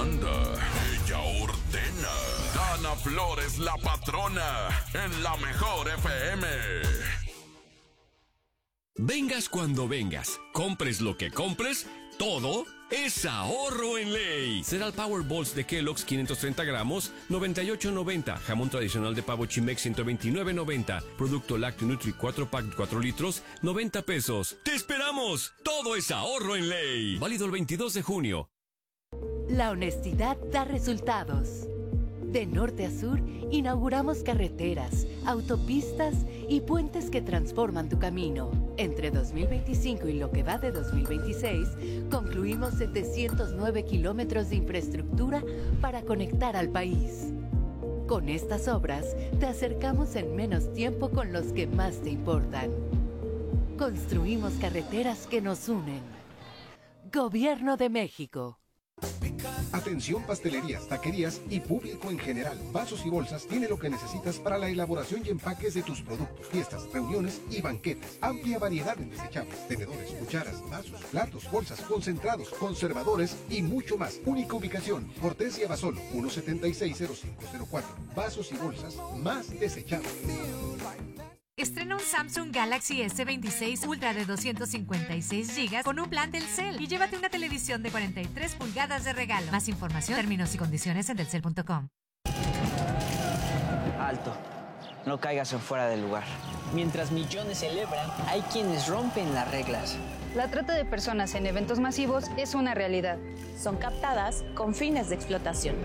manda, ella ordena. Dana Flores, la patrona, en la mejor FM. Vengas cuando vengas, compres lo que compres, todo es ahorro en ley. Cereal Power Balls de Kellogg's 530 gramos, 98.90. Jamón tradicional de pavo Chimex 129.90. Producto lácteo Nutri 4 pack 4 litros, 90 pesos. ¡Te esperamos! Todo es ahorro en ley. Válido el 22 de junio. La honestidad da resultados. De norte a sur, inauguramos carreteras, autopistas y puentes que transforman tu camino. Entre 2025 y lo que va de 2026, concluimos 709 kilómetros de infraestructura para conectar al país. Con estas obras, te acercamos en menos tiempo con los que más te importan. Construimos carreteras que nos unen. Gobierno de México. Atención pastelerías, taquerías y público en general. Vasos y bolsas tiene lo que necesitas para la elaboración y empaques de tus productos, fiestas, reuniones y banquetes. Amplia variedad en desechables, tenedores, cucharas, vasos, platos, bolsas, concentrados, conservadores y mucho más. Única ubicación, Cortesia Basolo, 1760504. Vasos y bolsas más desechables. Estrena un Samsung Galaxy S26 Ultra de 256 GB con un plan Telcel y llévate una televisión de 43 pulgadas de regalo. Más información, términos y condiciones en telcel.com. Alto, no caigas en fuera del lugar. Mientras millones celebran, hay quienes rompen las reglas. La trata de personas en eventos masivos es una realidad. Son captadas con fines de explotación.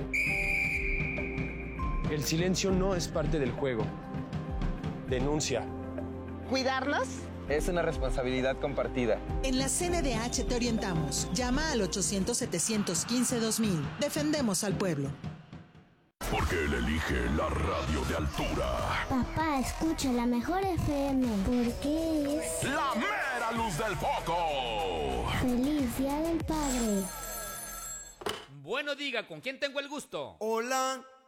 El silencio no es parte del juego. Denuncia. ¿Cuidarnos? Es una responsabilidad compartida. En la CNDH te orientamos. Llama al 800-715-2000. Defendemos al pueblo. Porque él elige la radio de altura. Papá, escucha la mejor FM. Porque es... ¡La mera luz del foco! ¡Feliz Día del Padre! Bueno, diga, ¿con quién tengo el gusto? Hola.